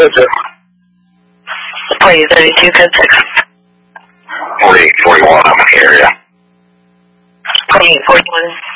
6. 4032, code 6. 4841, I'm in the area. 4841.